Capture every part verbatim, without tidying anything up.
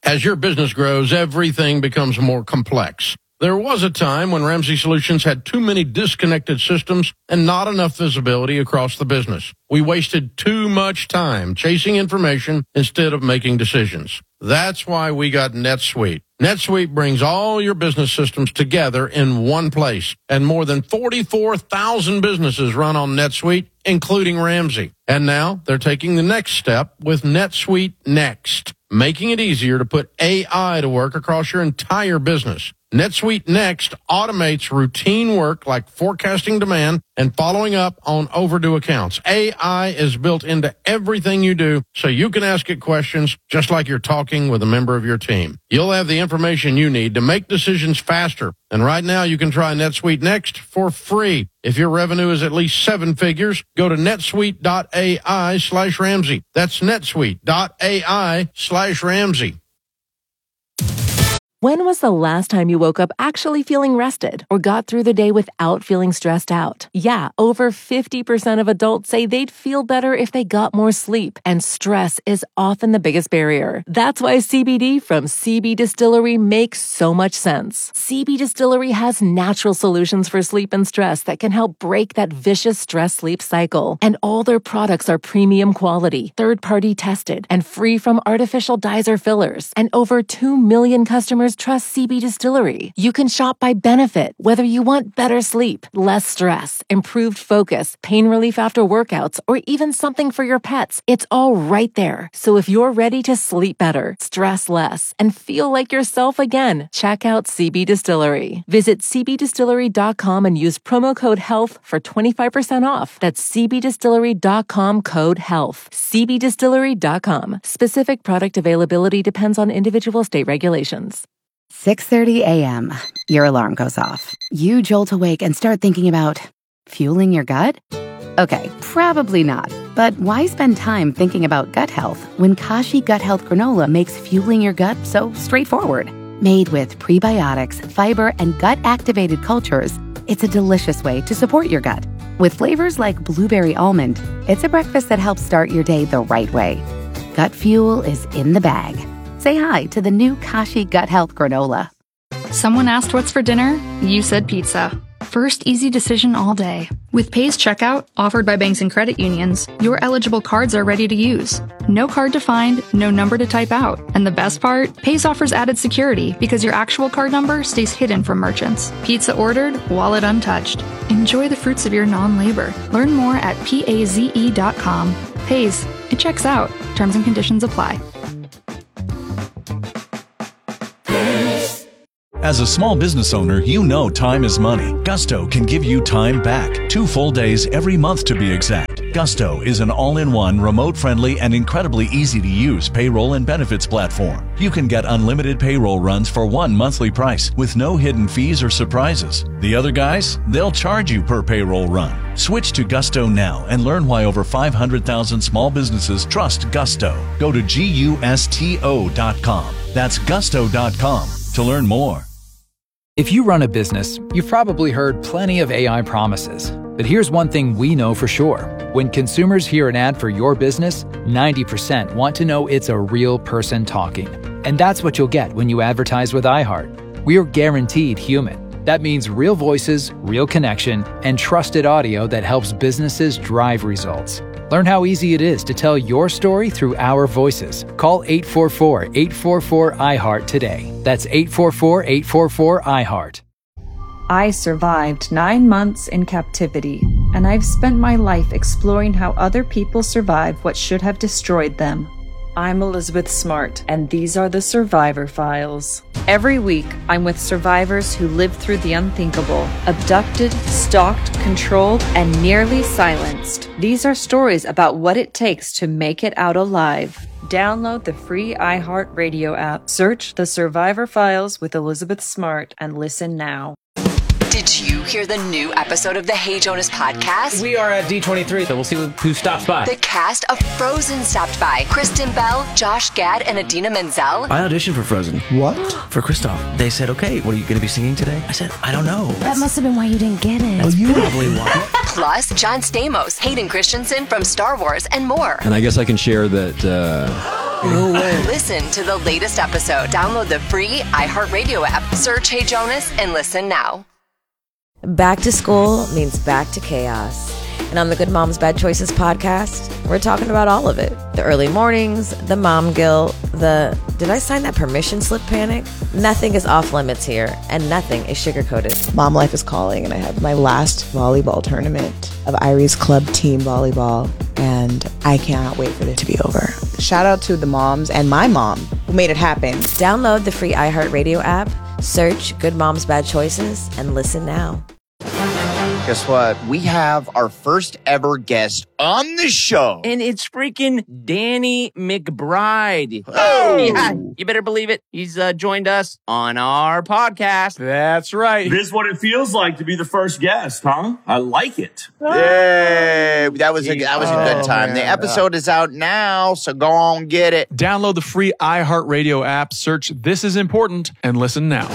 As your business grows, everything becomes more complex. There was a time when Ramsey Solutions had too many disconnected systems and not enough visibility across the business. We wasted too much time chasing information instead of making decisions. That's why we got NetSuite. NetSuite brings all your business systems together in one place, and more than forty-four thousand businesses run on NetSuite, including Ramsey. And now they're taking the next step with NetSuite Next, making it easier to put A I to work across your entire business. NetSuite Next automates routine work like forecasting demand and following up on overdue accounts. A I is built into everything you do, so you can ask it questions just like you're talking with a member of your team. You'll have the information you need to make decisions faster. And right now you can try NetSuite Next for free. If your revenue is at least seven figures, go to netsuite.ai slash Ramsey. That's netsuite.ai slash Ramsey. When was the last time you woke up actually feeling rested or got through the day without feeling stressed out? Yeah, over fifty percent of adults say they'd feel better if they got more sleep, and stress is often the biggest barrier. That's why C B D from C B Distillery makes so much sense. C B Distillery has natural solutions for sleep and stress that can help break that vicious stress-sleep cycle. And all their products are premium quality, third-party tested, and free from artificial dyes or fillers. And over two million customers trust C B Distillery. You can shop by benefit, whether you want better sleep, less stress, improved focus, pain relief after workouts, or even something for your pets. It's all right there. So if you're ready to sleep better, stress less, and feel like yourself again, check out C B Distillery. Visit c b distillery dot com and use promo code HEALTH for twenty-five percent off. That's c b distillery dot com code HEALTH. c b distillery dot com. Specific product availability depends on individual state regulations. six thirty a.m. Your alarm goes off. You jolt awake and start thinking about fueling your gut? Okay, probably not. But why spend time thinking about gut health when Kashi Gut Health Granola makes fueling your gut so straightforward? Made with prebiotics, fiber, and gut-activated cultures, it's a delicious way to support your gut. With flavors like blueberry almond, it's a breakfast that helps start your day the right way. Gut fuel is in the bag. Say hi to the new Kashi Gut Health Granola. Someone asked what's for dinner? You said pizza. First easy decision all day. With Pays Checkout, offered by banks and credit unions, your eligible cards are ready to use. No card to find, no number to type out. And the best part? Pays offers added security because your actual card number stays hidden from merchants. Pizza ordered, wallet untouched. Enjoy the fruits of your non-labor. Learn more at paze dot com. Pays. It checks out. Terms and conditions apply. As a small business owner, you know time is money. Gusto can give you time back. Two full days every month to be exact. Gusto is an all-in-one, remote-friendly, and incredibly easy-to-use payroll and benefits platform. You can get unlimited payroll runs for one monthly price with no hidden fees or surprises. The other guys, they'll charge you per payroll run. Switch to Gusto now and learn why over five hundred thousand small businesses trust Gusto. Go to gusto dot com. That's gusto dot com to learn more. If you run a business, you've probably heard plenty of A I promises. But here's one thing we know for sure. When consumers hear an ad for your business, ninety percent want to know it's a real person talking. And that's what you'll get when you advertise with iHeart. We're guaranteed human. That means real voices, real connection, and trusted audio that helps businesses drive results. Learn how easy it is to tell your story through our voices. Call eight four four, eight four four, I heart today. That's eight four four, eight four four, I heart. I survived nine months in captivity, and I've spent my life exploring how other people survive what should have destroyed them. I'm Elizabeth Smart, and these are the Survivor Files. Every week, I'm with survivors who lived through the unthinkable, abducted, stalked, controlled, and nearly silenced. These are stories about what it takes to make it out alive. Download the free iHeartRadio app, search The Survivor Files with Elizabeth Smart, and listen now. Did you hear the new episode of the Hey Jonas podcast? We are at D twenty-three, so we'll see who stops by. The cast of Frozen stopped by. Kristen Bell, Josh Gad, and Idina Menzel. I auditioned for Frozen. What? For Kristoff. They said, okay, what are you going to be singing today? I said, I don't know. That must have been why you didn't get it. That's oh, probably why. Plus, John Stamos, Hayden Christensen from Star Wars, and more. And I guess I can share that... Uh... No way. Listen listen to the latest episode. Download the free iHeartRadio app, search Hey Jonas, and listen now. Back to school means back to chaos. And on the Good Moms Bad Choices podcast, we're talking about all of it. The early mornings, the mom guilt, the did I sign that permission slip panic? Nothing is off limits here, and nothing is sugar-coated. Mom life is calling, and I have my last volleyball tournament of Irie's club team volleyball, and I cannot wait for it to be over. Shout out to the moms and my mom who made it happen. Download the free iHeartRadio app, search Good Moms Bad Choices, and listen now. Guess what? We have our first ever guest on the show. And it's freaking Danny McBride. Oh! Yeah, you better believe it. He's uh, joined us on our podcast. That's right. This is what it feels like to be the first guest, huh? I like it. Yay! That was a, that was a good time. Oh, the episode is out now, so go on, get it. Download the free iHeartRadio app, search This Is Important, and listen now.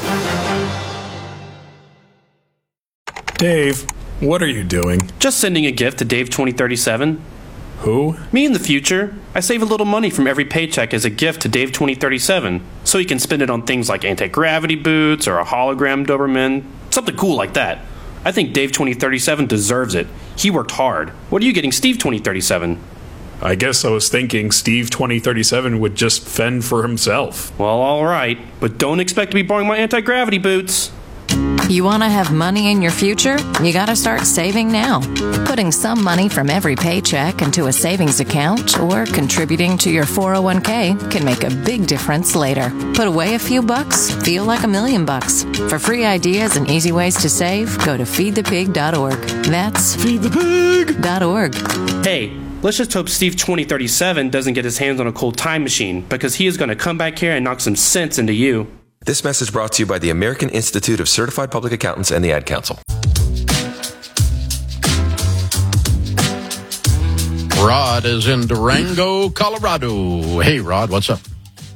Dave, what are you doing? Just sending a gift to Dave twenty thirty-seven. Who? Me in the future. I save a little money from every paycheck as a gift to Dave twenty thirty-seven, so he can spend it on things like anti-gravity boots or a hologram Doberman, something cool like that. I think Dave twenty thirty-seven deserves it. He worked hard. What are you getting Steve twenty thirty-seven? I guess I was thinking Steve twenty thirty-seven would just fend for himself. Well, all right, but don't expect to be borrowing my anti-gravity boots. You want to have money in your future? You got to start saving now. Putting some money from every paycheck into a savings account or contributing to your four oh one k can make a big difference later. Put away a few bucks, feel like a million bucks. For free ideas and easy ways to save, go to feed the pig dot org. That's feed the pig dot org. Hey, let's just hope Steve twenty thirty-seven doesn't get his hands on a cold time machine, because he is going to come back here and knock some sense into you. This message brought to you by the American Institute of Certified Public Accountants and the Ad Council. Rod is in Durango, Colorado. Hey, Rod, what's up?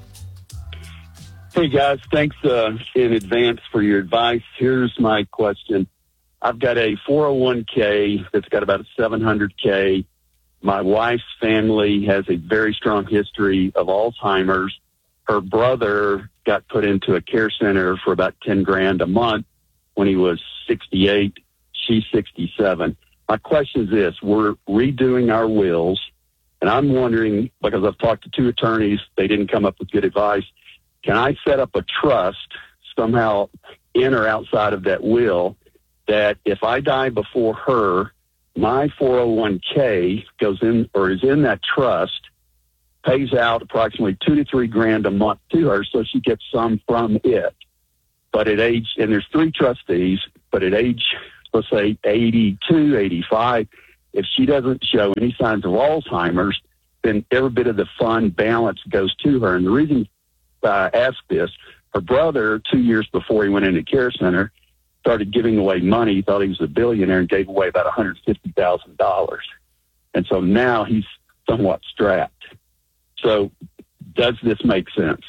Hey, guys. Thanks uh, in advance for your advice. Here's my question. I've got a four oh one k that's got about a seven hundred k. My wife's family has a very strong history of Alzheimer's. Her brother got put into a care center for about ten grand a month when he was sixty-eight. She's sixty-seven. My question is this. We're redoing our wills, and I'm wondering, because I've talked to two attorneys, they didn't come up with good advice. Can I set up a trust somehow in or outside of that will that if I die before her, my four oh one k goes in or is in that trust, pays out approximately two to three grand a month to her, so she gets some from it. But at age, and there's three trustees, but at age, let's say eighty-two, eighty-five, if she doesn't show any signs of Alzheimer's, then every bit of the fund balance goes to her. And the reason I ask this, her brother, two years before he went into care center, started giving away money. He thought he was a billionaire and gave away about one hundred fifty thousand dollars. And so now he's somewhat strapped. So does this make sense?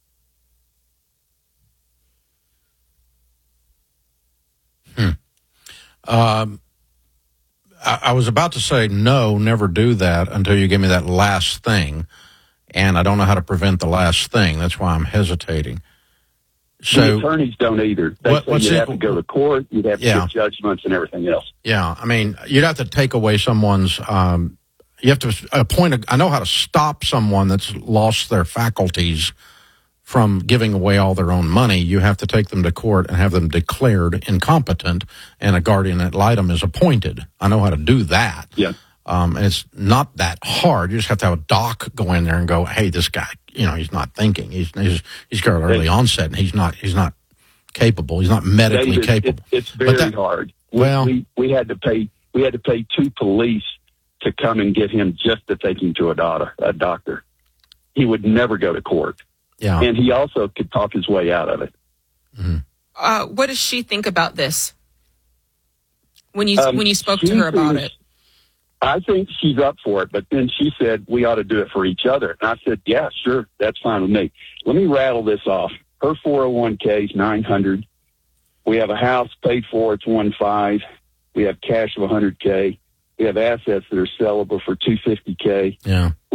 Hmm. Um, I, I was about to say, no, never do that until you give me that last thing. And I don't know how to prevent the last thing. That's why I'm hesitating. So the attorneys don't either. They what, say you'd have to go to court. You'd have to yeah. get judgments and everything else. Yeah. I mean, you'd have to take away someone's, um, you have to appoint a, I know how to stop someone that's lost their faculties from giving away all their own money. You have to take them to court and have them declared incompetent, and a guardian ad litem is appointed. I know how to do that. Yeah. Um, and it's not that hard. You just have to have a doc go in there and go, hey, this guy, you know, he's not thinking. He's he's he's got early hey. onset, and he's not he's not capable. He's not medically David, capable. It, it's very that, hard. Well, we, we had to pay we had to pay two police to come and get him just to take him to a doctor. A doctor. He would never go to court. Yeah, and he also could talk his way out of it. Mm-hmm. Uh, what does she think about this? When you um, when you spoke to her about thinks, it, I think she's up for it. But then she said we ought to do it for each other, and I said, yeah, sure, that's fine with me. Let me rattle this off. Her four oh one k is nine hundred. We have a house paid for. It's one five. We have cash of one hundred k. We have assets that are sellable for two fifty k. Yeah. We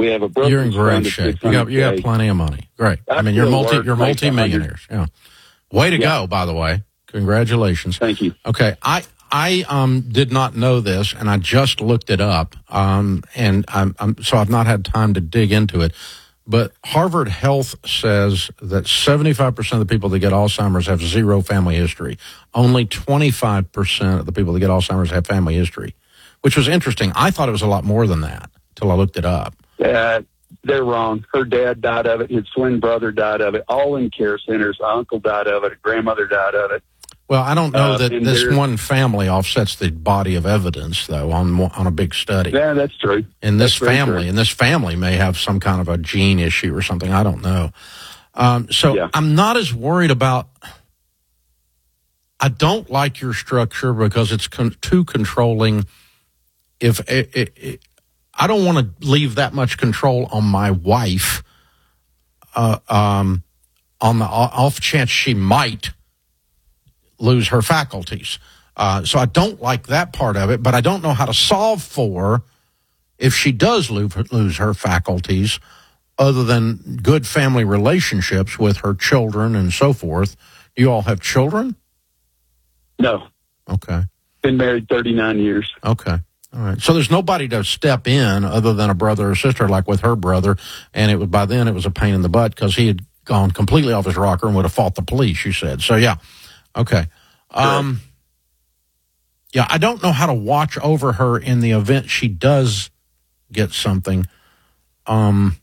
We have a brother. You're in great shape. You got you got plenty of money. Great. I mean, you're multi you're multi-millionaires. Yeah. Way to Yeah. go, by the way. Congratulations. Thank you. Okay, I I um did not know this, and I just looked it up. Um, and I'm, I'm so I've not had time to dig into it. But Harvard Health says that seventy-five percent of the people that get Alzheimer's have zero family history. Only twenty-five percent of the people that get Alzheimer's have family history, which was interesting. I thought it was a lot more than that till I looked it up. Uh, they're wrong. Her dad died of it. His twin brother died of it. All in care centers. Her uncle died of it. Her grandmother died of it. Well, I don't know Uh, that and this there- one family offsets the body of evidence, though, on on a big study. Yeah, that's true. In this That's very family, true. and this family may have some kind of a gene issue or something. I don't know. Um, so I'm not as worried about. I don't like your structure because it's con- too controlling. If it, it, it, I don't want to leave that much control on my wife, uh, um, on the off chance she might lose her faculties. Uh, so I don't like that part of it, but I don't know how to solve for if she does lose, lose her faculties other than good family relationships with her children and so forth. Do you all have children? No. Okay. Been married thirty-nine years. Okay. All right. So there's nobody to step in other than a brother or sister, like with her brother. And it was by then it was a pain in the butt because he had gone completely off his rocker and would have fought the police, you said. So, yeah. Okay. Um, yeah, I don't know how to watch over her in the event she does get something. Um,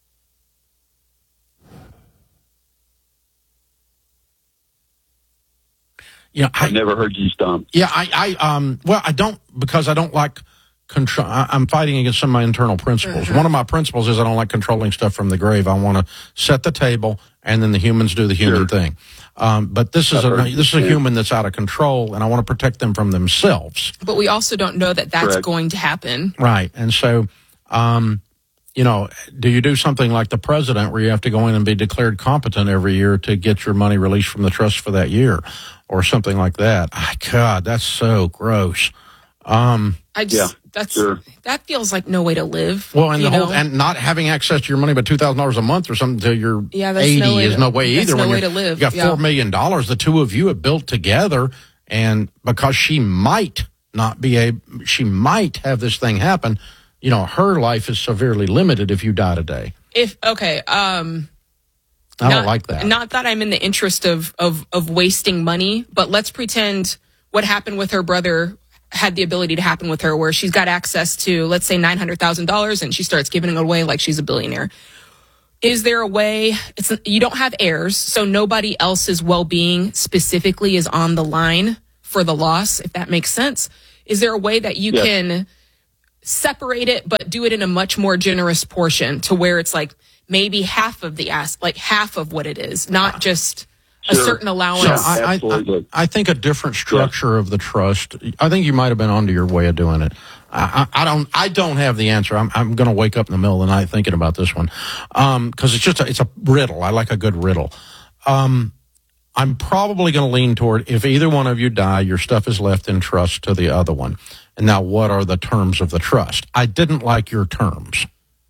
yeah, I, I've never heard you stomp. Yeah, I, I, um, well, I don't because I don't like control. I, I'm fighting against some of my internal principles. Mm-hmm. One of my principles is I don't like controlling stuff from the grave. I want to set the table, and then the humans do the human Sure. thing. Um, but this is I've a heard- this is a yeah. human that's out of control, and I want to protect them from themselves. But we also don't know that that's Correct. going to happen. Right. And so, um, you know, do you do something like the president where you have to go in and be declared competent every year to get your money released from the trust for that year or something like that? Ah, God, that's so gross. Um, I just that's that feels like no way to live. well, and you the whole know? and not having access to your money but two thousand dollars a month or something till you're Yeah, that's eighty no way is to- no way that's either. no when way you're- to live, You got yeah. four million dollars. The two of you have built together, and because she might not be a, she might have this thing happen. You know, her life is severely limited if you die today. If okay, um, I don't not, like that. Not that I'm in the interest of of of wasting money, but let's pretend what happened with her brother had the ability to happen with her, where she's got access to, let's say, nine hundred thousand dollars, and she starts giving it away like she's a billionaire. Is there a way? It's you don't have heirs, so nobody else's well-being specifically is on the line for the loss, if that makes sense. Is there a way that you Yes. can separate it, but do it in a much more generous portion to where it's like maybe half of the ass, like half of what it is, not just a Sure. certain allowance? So I, I, I, I think a different structure of the trust. I think you might have been onto your way of doing it. I, I, I don't. I don't have the answer. I'm, I'm going to wake up in the middle of the night thinking about this one because it's just a, it's a riddle. I like a good riddle. Um, I'm probably going to lean toward if either one of you die, your stuff is left in trust to the other one. And now, what are the terms of the trust? I didn't like your terms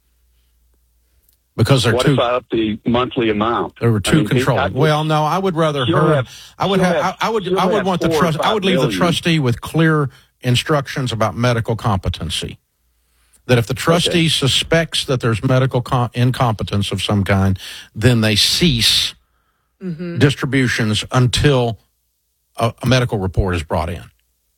because they're What too. if I up the monthly amount? They were I too mean, controlling. I- well, no, I would rather she'll her. have- I would she'll have. have- I, I would. she'll I would have want the four or trust. I five would leave the million. trustee with clear instructions about medical competency. That if the trustee suspects that there's medical com- incompetence of some kind, then they cease Mm-hmm. distributions until a, a medical report is brought in.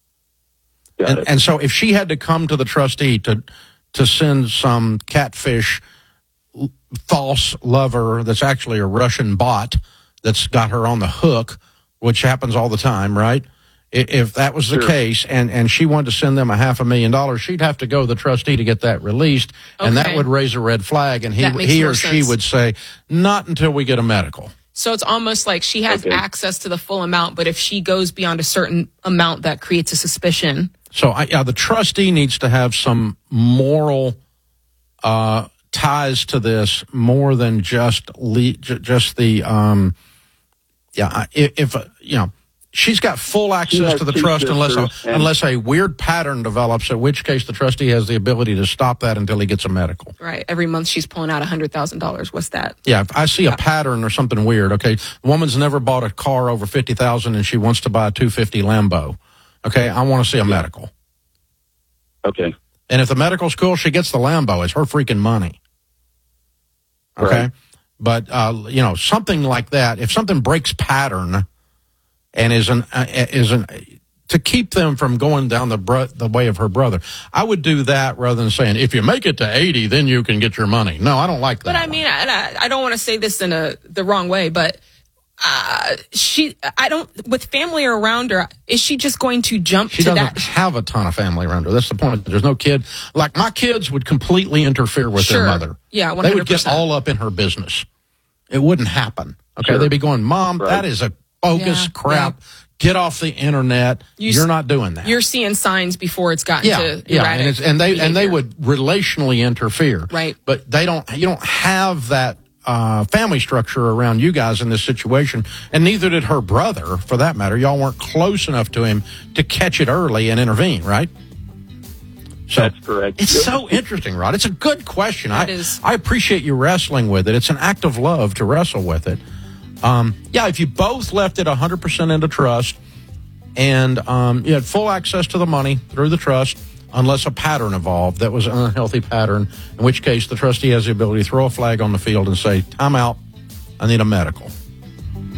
And, and so, if she had to come to the trustee to to send some catfish l- false lover that's actually a Russian bot that's got her on the hook, which happens all the time, right? I- If that was the Sure. case, and, and she wanted to send them a half a million dollars, she'd have to go to the trustee to get that released, and that Okay. would raise a red flag. And he That makes he more or she sense. would say, "Not until we get a medical." So it's almost like she has Okay. access to the full amount, but if she goes beyond a certain amount, that creates a suspicion. So, I, yeah, the trustee needs to have some moral uh, ties to this more than just le- j- just the um, yeah. I- If, if uh, you know, she's got full access to the trust unless a, unless a weird pattern develops, at which case the trustee has the ability to stop that until he gets a medical. Right. Every month she's pulling out one hundred thousand dollars. What's that? Yeah, if I see a pattern or something weird, okay, the woman's never bought a car over fifty thousand dollars and she wants to buy a two fifty Lambo. Okay, I want to see a medical. Okay. And if the medical's cool, she gets the Lambo. It's her freaking money. Okay? Right. But, uh, you know, something like that, if something breaks pattern and is an, uh, is an, to keep them from going down the bro- the way of her brother, I would do that rather than saying, if you make it to eighty, then you can get your money. No, I don't like that. But I mean, I, I don't want to say this in a the wrong way, but uh, she, I don't, with family around her, is she just going to jump she to doesn't that? have a ton of family around her. That's the point. There's no kid. Like, my kids would completely interfere with Sure. their mother. Yeah, They would get one hundred percent. all up in her business. It wouldn't happen. Okay, Sure. they'd be going, Mom, Right. that is a bogus Yeah, crap. Get off the internet. You You're s- not doing that. You're seeing signs before it's gotten Yeah, to yeah, erratic and, it's, and they and they behavior. would relationally interfere, Right. But they don't. You don't have that uh, family structure around you guys in this situation, and neither did her brother, for that matter. Y'all weren't close enough to him to catch it early and intervene, right? So That's correct. it's so interesting, Rod. It's a good question. I It is. I appreciate you wrestling with it. It's an act of love to wrestle with it. Um, yeah, if you both left it one hundred percent into trust and um, you had full access to the money through the trust, unless a pattern evolved that was an unhealthy pattern, in which case the trustee has the ability to throw a flag on the field and say, time out, I need a medical.